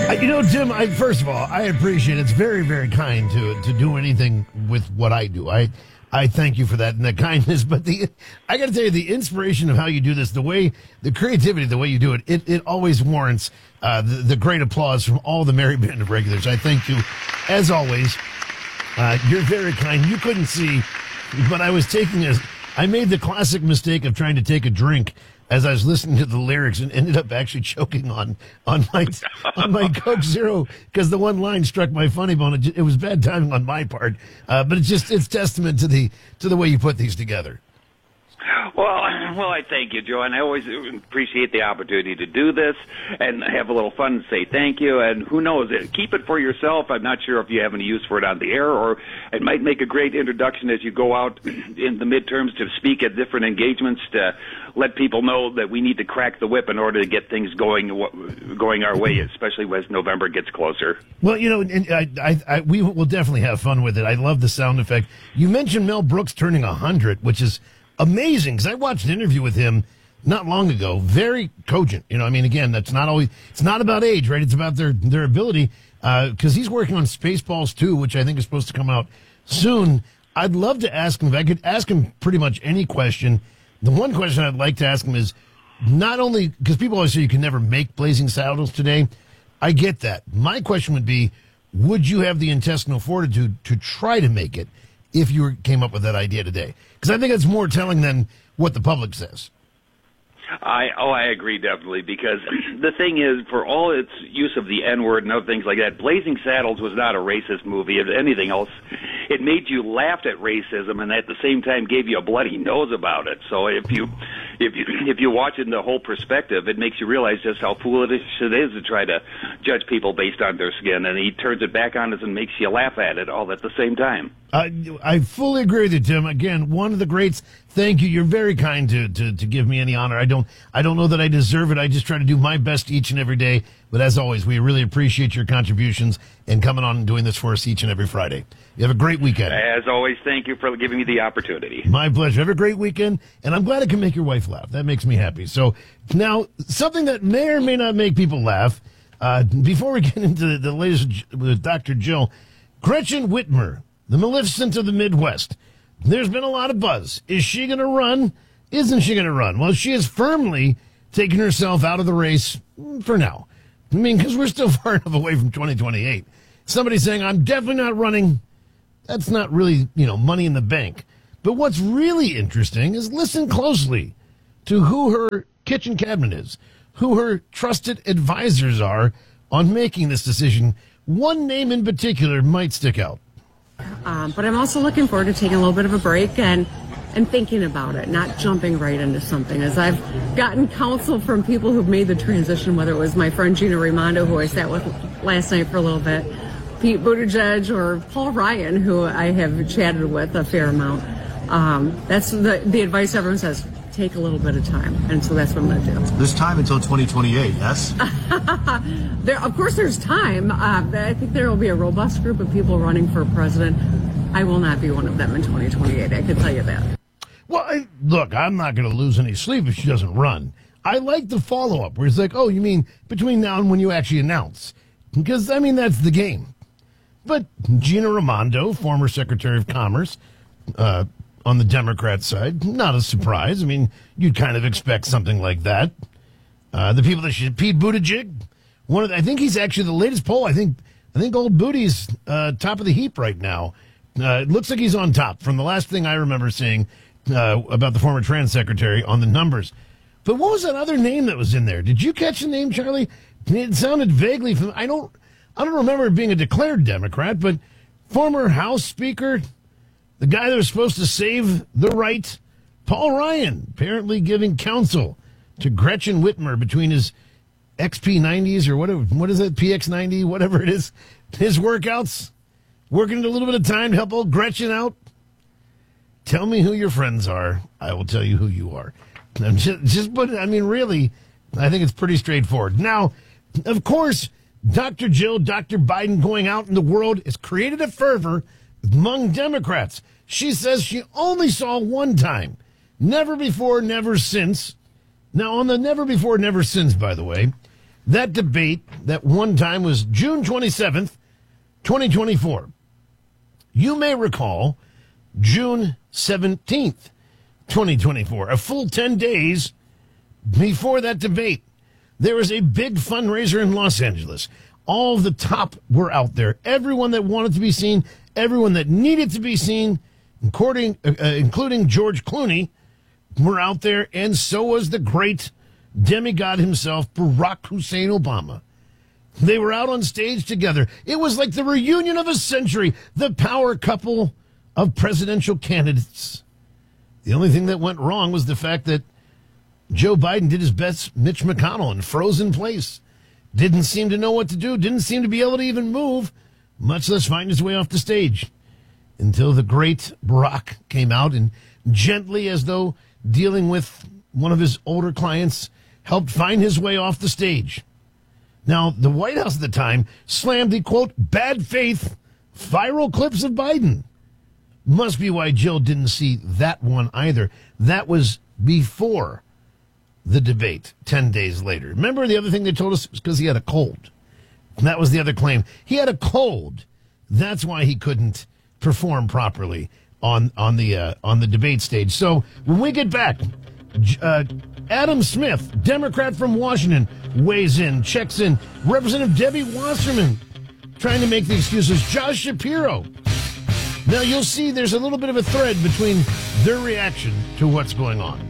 Tim, first of all, I appreciate it. It's very, very kind to do anything with what I do. I thank you for that and the kindness. But I got to tell you, the inspiration of how you do this, the creativity, the way you do it, it always warrants the great applause from all the Merry Band of Regulars. I thank you, as always. You're very kind. You couldn't see, but I made the classic mistake of trying to take a drink as I was listening to the lyrics and ended up actually choking on my Coke Zero because the one line struck my funny bone. It was bad timing on my part, but it's testament to the way you put these together. Well, I thank you, Joe, and I always appreciate the opportunity to do this and have a little fun and say thank you. And who knows, keep it for yourself. I'm not sure if you have any use for it on the air, or it might make a great introduction as you go out in the midterms to speak at different engagements to let people know that we need to crack the whip in order to get things going our way, especially as November gets closer. Well, and we will definitely have fun with it. I love the sound effect. You mentioned Mel Brooks turning 100, which is amazing, because I watched an interview with him not long ago. Very cogent. Again, it's not about age, right? It's about their ability, because he's working on Spaceballs 2, which I think is supposed to come out soon. I'd love to ask him, if I could ask him pretty much any question. The one question I'd like to ask him is, not only, because people always say you can never make Blazing Saddles today. I get that. My question would be, would you have the intestinal fortitude to try to make it if you came up with that idea today? Because I think it's more telling than what the public says. I agree, definitely, because the thing is, for all its use of the N-word and other things like that, Blazing Saddles was not a racist movie. If anything else, it made you laugh at racism and at the same time gave you a bloody nose about it. So if you watch it in the whole perspective, it makes you realize just how foolish it is to try to judge people based on their skin, and he turns it back on us and makes you laugh at it all at the same time. I fully agree with you, Tim. Again, one of the greats. Thank you. You're very kind to give me any honor. I don't know that I deserve it. I just try to do my best each and every day. But as always, we really appreciate your contributions and coming on and doing this for us each and every Friday. You have a great weekend. As always, thank you for giving me the opportunity. My pleasure. Have a great weekend, and I'm glad I can make your wife laugh. That makes me happy. So now, something that may or may not make people laugh, before we get into the latest with Dr. Jill, Gretchen Whitmer, the Maleficent of the Midwest. There's been a lot of buzz. Is she going to run? Isn't she going to run? Well, she has firmly taken herself out of the race for now. Because we're still far enough away from 2028. Somebody saying, I'm definitely not running. That's not really, money in the bank. But what's really interesting is listen closely to who her kitchen cabinet is, who her trusted advisors are on making this decision. One name in particular might stick out. But I'm also looking forward to taking a little bit of a break and thinking about it, not jumping right into something. As I've gotten counsel from people who've made the transition, whether it was my friend Gina Raimondo, who I sat with last night for a little bit, Pete Buttigieg, or Paul Ryan, who I have chatted with a fair amount. That's the advice everyone says. Take a little bit of time, and so that's what I'm going to do. There's time until 2028, yes? Of course there's time. I think there will be a robust group of people running for president. I will not be one of them in 2028, I can tell you that. Well, look, I'm not going to lose any sleep if she doesn't run. I like the follow-up, where it's like, oh, you mean between now and when you actually announce? Because, that's the game. But Gina Raimondo, former Secretary of Commerce, on the Democrat side, not a surprise. You'd kind of expect something like that. The people that Pete Buttigieg, I think he's actually the latest poll. I think old Booty's top of the heap right now. It looks like he's on top from the last thing I remember seeing about the former trans secretary on the numbers. But what was that other name that was in there? Did you catch the name, Charlie? It sounded vaguely familiar. I don't remember it being a declared Democrat, but former House Speaker, the guy that was supposed to save the right, Paul Ryan, apparently giving counsel to Gretchen Whitmer between his XP90s or whatever, what is it, PX90, whatever it is, his workouts, working a little bit of time to help old Gretchen out. Tell me who your friends are. I will tell you who you are. Really, I think it's pretty straightforward. Now, of course, Dr. Jill, Dr. Biden going out in the world has created a fervor among Democrats. She says she only saw one time. Never before, never since. Now, on the never before, never since, by the way, That debate that one time was June 27th, 2024. You may recall June 17th, 2024, a full 10 days before that debate. There was a big fundraiser in Los Angeles. All of the top were out there. Everyone that wanted to be seen, everyone that needed to be seen, including George Clooney, were out there, and so was the great demigod himself, Barack Hussein Obama. They were out on stage together. It was like the reunion of a century, the power couple of presidential candidates. The only thing that went wrong was the fact that Joe Biden did his best Mitch McConnell and froze in place. Didn't seem to know what to do, didn't seem to be able to even move, much less find his way off the stage. Until the great Barack came out and gently, as though dealing with one of his older clients, helped find his way off the stage. Now, the White House at the time slammed the, quote, bad faith viral clips of Biden. Must be why Jill didn't see that one either. That was before the debate 10 days later. Remember the other thing they told us was because he had a cold. That was the other claim. He had a cold. That's why he couldn't perform properly on the debate stage. So when we get back, Adam Smith, Democrat from Washington, weighs in, checks in. Representative Debbie Wasserman trying to make the excuses. Josh Shapiro. Now you'll see there's a little bit of a thread between their reaction to what's going on.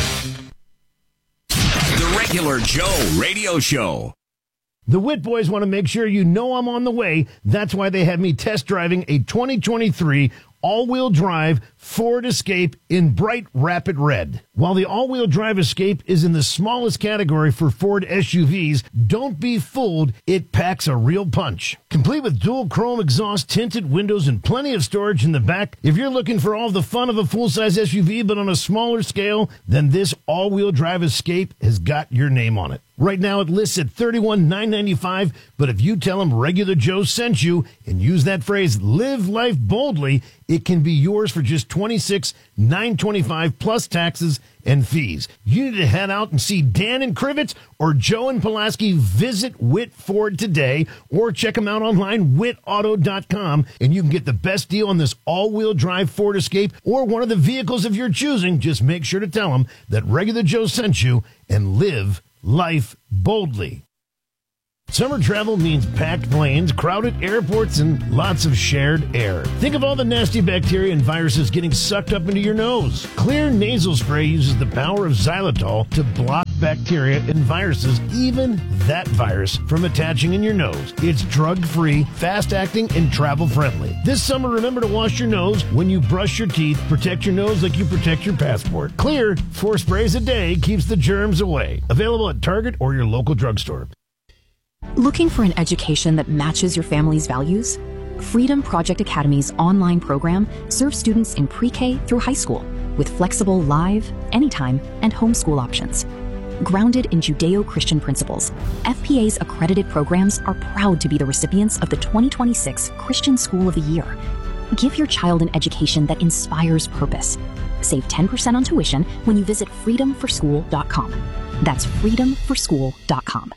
The Regular Joe Radio Show. The Witt Boys want to make sure you know I'm on the way. That's why they have me test driving a 2023 all-wheel drive Ford Escape in bright rapid red. While the all-wheel drive Escape is in the smallest category for Ford SUVs, don't be fooled, it packs a real punch. Complete with dual chrome exhaust, tinted windows, and plenty of storage in the back, if you're looking for all the fun of a full-size SUV but on a smaller scale, then this all-wheel drive Escape has got your name on it. Right now it lists at $31,995, but if you tell them Regular Joe sent you and use that phrase, live life boldly, it can be yours for just $26,925 plus taxes and fees. You need to head out and see Dan and Krivitz or Joe and Pulaski. Visit Witt Ford today or check them out online, wittauto.com, and you can get the best deal on this all-wheel drive Ford Escape or one of the vehicles of your choosing. Just make sure to tell them that Regular Joe sent you and live life boldly. Summer travel means packed planes, crowded airports, and lots of shared air. Think of all the nasty bacteria and viruses getting sucked up into your nose. Clear nasal spray uses the power of xylitol to block bacteria and viruses, even that virus, from attaching in your nose. It's drug-free, fast-acting, and travel-friendly. This summer, remember to wash your nose when you brush your teeth. Protect your nose like you protect your passport. Clear, 4 sprays a day keeps the germs away. Available at Target or your local drugstore. Looking for an education that matches your family's values? Freedom Project Academy's online program serves students in pre-K through high school with flexible live, anytime, and homeschool options. Grounded in Judeo-Christian principles, FPA's accredited programs are proud to be the recipients of the 2026 Christian School of the Year. Give your child an education that inspires purpose. Save 10% on tuition when you visit freedomforschool.com. That's freedomforschool.com.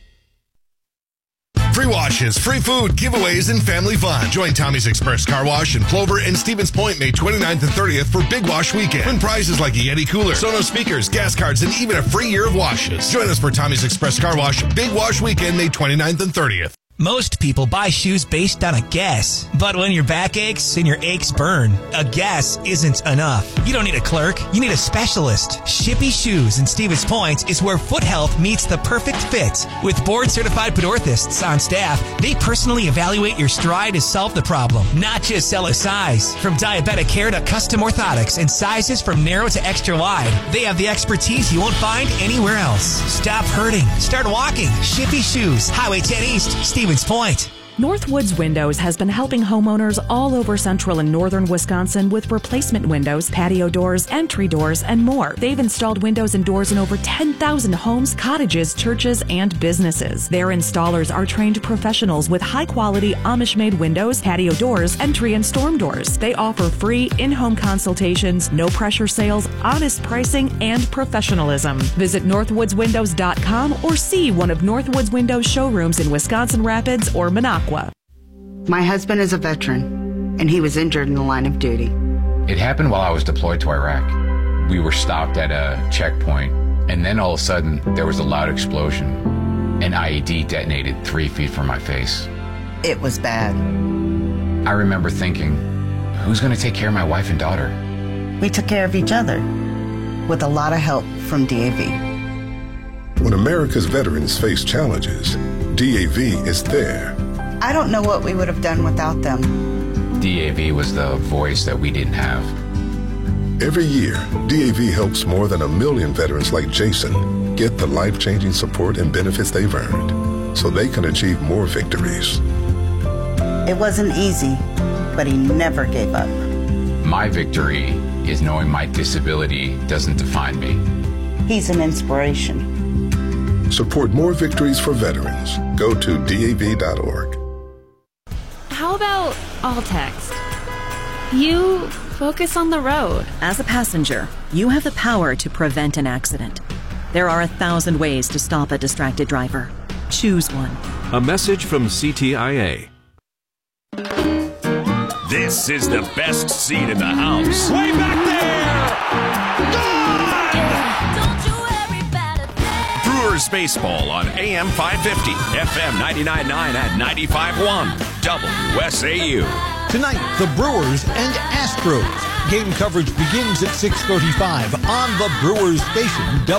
Free washes, free food, giveaways, and family fun. Join Tommy's Express Car Wash in Plover and Stevens Point May 29th and 30th for Big Wash Weekend. Win prizes like a Yeti cooler, Sonos speakers, gas cards, and even a free year of washes. Join us for Tommy's Express Car Wash Big Wash Weekend May 29th and 30th. Most people buy shoes based on a guess. But when your back aches and your aches burn, a guess isn't enough. You don't need a clerk. You need a specialist. Shippy Shoes in Stevens Point is where foot health meets the perfect fit. With board-certified podorthists on staff, they personally evaluate your stride to solve the problem, not just sell a size. From diabetic care to custom orthotics and sizes from narrow to extra wide, they have the expertise you won't find anywhere else. Stop hurting. Start walking. Shippy Shoes, Highway 10 East, Stevens Point. Northwoods Windows has been helping homeowners all over central and northern Wisconsin with replacement windows, patio doors, entry doors, and more. They've installed windows and doors in over 10,000 homes, cottages, churches, and businesses. Their installers are trained professionals with high-quality Amish-made windows, patio doors, entry and storm doors. They offer free in-home consultations, no-pressure sales, honest pricing, and professionalism. Visit northwoodswindows.com or see one of Northwoods Windows showrooms in Wisconsin Rapids or Minocqua. My husband is a veteran, and he was injured in the line of duty. It happened while I was deployed to Iraq. We were stopped at a checkpoint, and then all of a sudden, there was a loud explosion. An IED detonated 3 feet from my face. It was bad. I remember thinking, who's going to take care of my wife and daughter? We took care of each other, with a lot of help from DAV. When America's veterans face challenges, DAV is there. I don't know what we would have done without them. DAV was the voice that we didn't have. Every year, DAV helps more than 1 million veterans like Jason get the life-changing support and benefits they've earned so they can achieve more victories. It wasn't easy, but he never gave up. My victory is knowing my disability doesn't define me. He's an inspiration. Support more victories for veterans. Go to DAV.org. How about all text? You focus on the road. As a passenger, you have the power to prevent an accident. There are 1,000 ways to stop a distracted driver. Choose one. A message from CTIA. This is the best seat in the house. Way back there! Brewers baseball on AM 550, FM 99.9 and 95.1, WSAU. Tonight, the Brewers and Astros. Game coverage begins at 6:35 on the Brewers station.